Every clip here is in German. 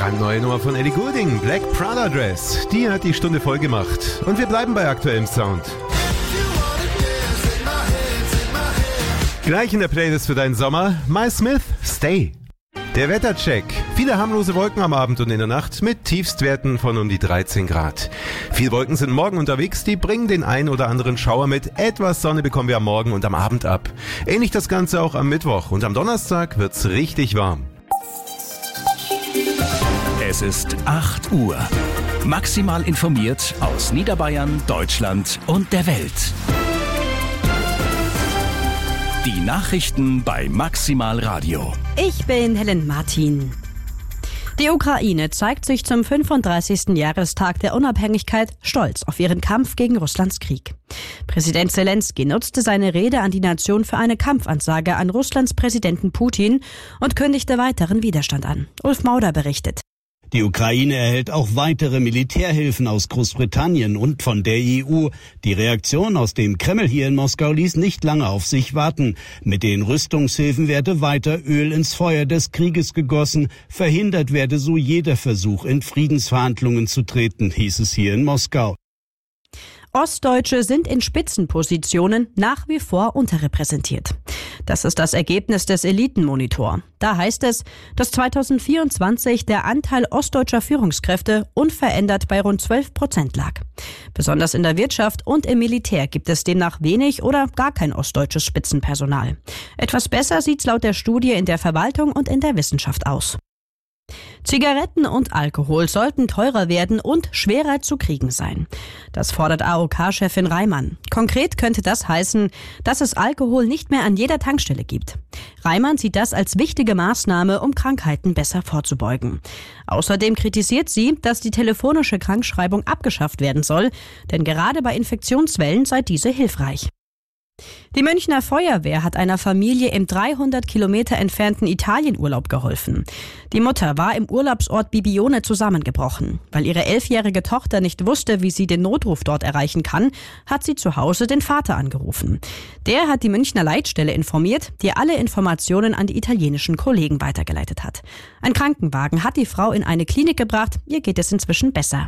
Brandneue Nummer von Ellie Goulding, Black Prada Dress. Die hat die Stunde voll gemacht. Und wir bleiben bei aktuellem Sound. Gleich in der Playlist für deinen Sommer, My Smith, Stay. Der Wettercheck. Viele harmlose Wolken am Abend und in der Nacht mit Tiefstwerten von um die 13 Grad. Viele Wolken sind morgen unterwegs, die bringen den ein oder anderen Schauer mit. Etwas Sonne bekommen wir am Morgen und am Abend ab. Ähnlich das Ganze auch am Mittwoch und am Donnerstag wird's richtig warm. Es ist 8 Uhr. Maximal informiert aus Niederbayern, Deutschland und der Welt. Die Nachrichten bei Maximal Radio. Ich bin Helen Martin. Die Ukraine zeigt sich zum 35. Jahrestag der Unabhängigkeit stolz auf ihren Kampf gegen Russlands Krieg. Präsident Zelensky nutzte seine Rede an die Nation für eine Kampfansage an Russlands Präsidenten Putin und kündigte weiteren Widerstand an. Ulf Mauder berichtet. Die Ukraine erhält auch weitere Militärhilfen aus Großbritannien und von der EU. Die Reaktion aus dem Kreml hier in Moskau ließ nicht lange auf sich warten. Mit den Rüstungshilfen werde weiter Öl ins Feuer des Krieges gegossen. Verhindert werde so jeder Versuch, in Friedensverhandlungen zu treten, hieß es hier in Moskau. Ostdeutsche sind in Spitzenpositionen nach wie vor unterrepräsentiert. Das ist das Ergebnis des Elitenmonitor. Da heißt es, dass 2024 der Anteil ostdeutscher Führungskräfte unverändert bei rund 12% lag. Besonders in der Wirtschaft und im Militär gibt es demnach wenig oder gar kein ostdeutsches Spitzenpersonal. Etwas besser sieht's laut der Studie in der Verwaltung und in der Wissenschaft aus. Zigaretten und Alkohol sollten teurer werden und schwerer zu kriegen sein. Das fordert AOK-Chefin Reimann. Konkret könnte das heißen, dass es Alkohol nicht mehr an jeder Tankstelle gibt. Reimann sieht das als wichtige Maßnahme, um Krankheiten besser vorzubeugen. Außerdem kritisiert sie, dass die telefonische Krankschreibung abgeschafft werden soll, denn gerade bei Infektionswellen sei diese hilfreich. Die Münchner Feuerwehr hat einer Familie im 300 Kilometer entfernten Italienurlaub geholfen. Die Mutter war im Urlaubsort Bibione zusammengebrochen. Weil ihre 11-jährige Tochter nicht wusste, wie sie den Notruf dort erreichen kann, hat sie zu Hause den Vater angerufen. Der hat die Münchner Leitstelle informiert, die alle Informationen an die italienischen Kollegen weitergeleitet hat. Ein Krankenwagen hat die Frau in eine Klinik gebracht, ihr geht es inzwischen besser.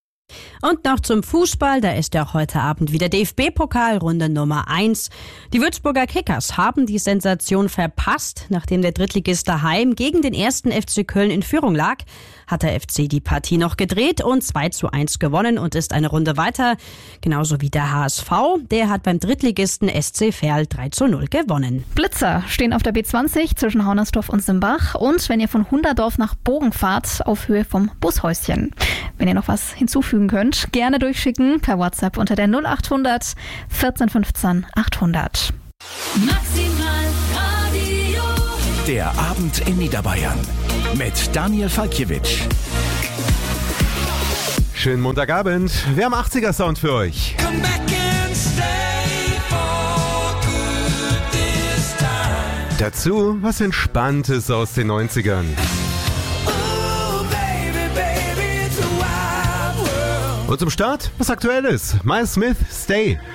Und noch zum Fußball, da ist ja auch heute Abend wieder DFB-Pokal, Runde Nummer 1. Die Würzburger Kickers haben die Sensation verpasst. Nachdem der Drittligist daheim gegen den 1. FC Köln in Führung lag, hat der FC die Partie noch gedreht und 2:1 gewonnen und ist eine Runde weiter. Genauso wie der HSV, der hat beim Drittligisten SC Verl 3:0 gewonnen. Blitzer stehen auf der B20 zwischen Haunersdorf und Simbach und wenn ihr von Hunderdorf nach Bogen fahrt, auf Höhe vom Bushäuschen. Wenn ihr noch was hinzufügen könnt, gerne durchschicken per WhatsApp unter der 0800 14 15 800. Maximal Radio. Der Abend in Niederbayern mit Daniel Falkiewicz. Schönen Montagabend. Wir haben 80er-Sound für euch. Dazu was Entspanntes aus den 90ern. Und zum Start was Aktuelles. My Smith, Stay.